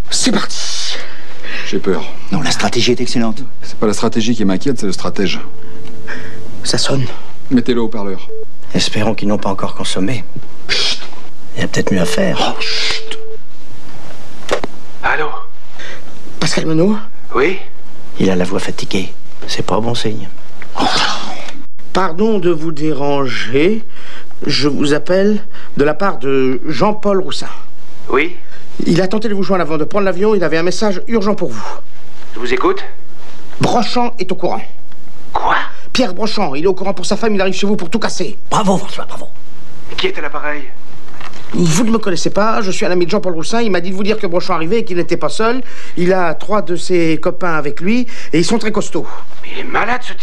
C'est parti. J'ai peur. Non, la stratégie est excellente. C'est pas la stratégie qui m'inquiète, c'est le stratège. Ça sonne. Mettez-le au haut-parleur. Espérons qu'ils n'ont pas encore consommé. Chut. Il y a peut-être mieux à faire. Oh, chut. Allô? Pascal Menot? Oui? Il a la voix fatiguée. C'est pas bon signe. Pardon de vous déranger. Je vous appelle de la part de Jean-Paul Roussin. Oui? Il a tenté de vous joindre avant de prendre l'avion. Il avait un message urgent pour vous. Je vous écoute? Brochant est au courant. Quoi? Pierre Brochant, il est au courant pour sa femme. Il arrive chez vous pour tout casser. Bravo, François, bravo. Qui est à l'appareil? Vous ne me connaissez pas, je suis un ami de Jean-Paul Roussin. Il m'a dit de vous dire que Brochant arrivait et qu'il n'était pas seul. Il a 3 de ses copains avec lui et ils sont très costauds. Mais il est malade, ce type.